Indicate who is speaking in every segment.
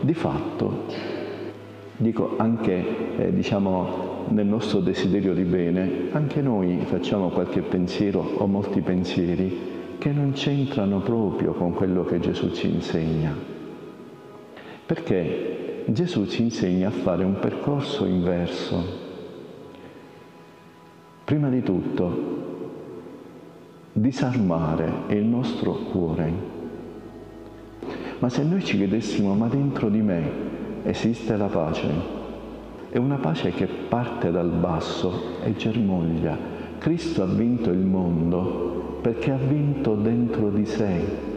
Speaker 1: di fatto, dico anche nel nostro desiderio di bene, anche noi facciamo qualche pensiero o molti pensieri che non c'entrano proprio con quello che Gesù ci insegna. Perché Gesù ci insegna a fare un percorso inverso. Prima di tutto, disarmare il nostro cuore. Ma se noi ci chiedessimo, ma dentro di me esiste la pace? È una pace che parte dal basso e germoglia. Cristo ha vinto il mondo perché ha vinto dentro di sé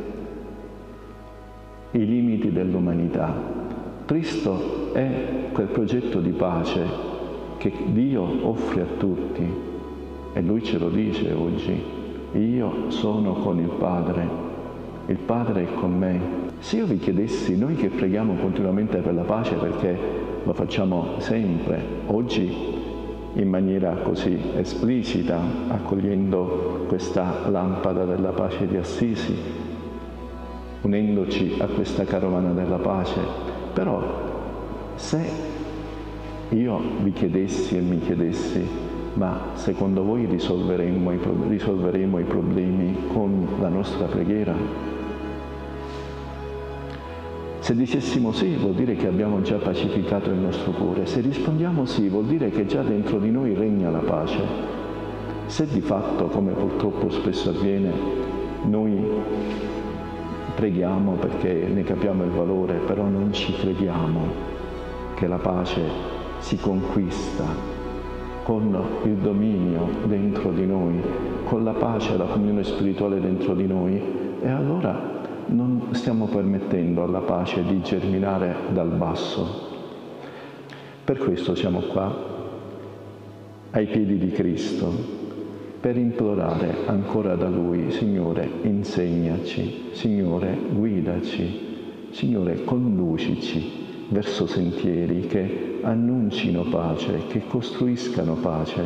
Speaker 1: i limiti dell'umanità. Cristo è quel progetto di pace che Dio offre a tutti e Lui ce lo dice oggi: io sono con il Padre è con me. Se io vi chiedessi, noi che preghiamo continuamente per la pace, perché lo facciamo sempre, oggi in maniera così esplicita, accogliendo questa lampada della pace di Assisi, unendoci a questa carovana della pace, però se io vi chiedessi e mi chiedessi, ma secondo voi risolveremo i problemi con la nostra preghiera? Se dicessimo sì, vuol dire che abbiamo già pacificato il nostro cuore. Se rispondiamo sì, vuol dire che già dentro di noi regna la pace. Se di fatto, come purtroppo spesso avviene, noi preghiamo perché ne capiamo il valore, però non ci crediamo che la pace si conquista con il dominio dentro di noi, con la pace e la comunione spirituale dentro di noi, e allora non stiamo permettendo alla pace di germinare dal basso. Per questo siamo qua, ai piedi di Cristo, per implorare ancora da Lui: Signore, insegnaci, Signore, guidaci, Signore, conducici verso sentieri che annuncino pace, che costruiscano pace,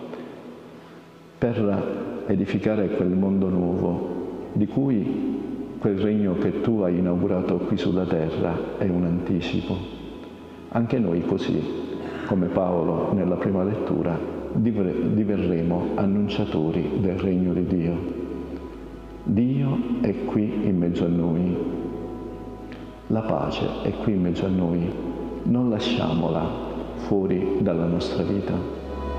Speaker 1: per edificare quel mondo nuovo di cui quel regno che tu hai inaugurato qui sulla terra è un anticipo. Anche noi così, come Paolo nella prima lettura, diverremo annunciatori del regno di Dio. Dio è qui in mezzo a noi, la pace è qui in mezzo a noi, non lasciamola fuori dalla nostra vita.